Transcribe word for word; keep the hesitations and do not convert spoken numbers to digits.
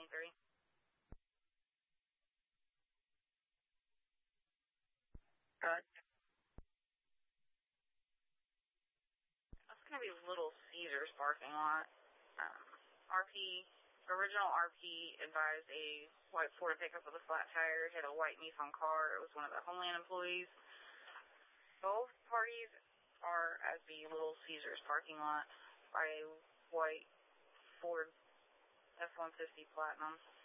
three. Good. That's going to be Little Caesars parking lot. Um, R P, original R P advised a white Ford pickup with a flat tire hit a white Nissan car. It was one of the Homeland employees. Both parties are at the Little Caesars parking lot by a white Ford F one fifty Platinum.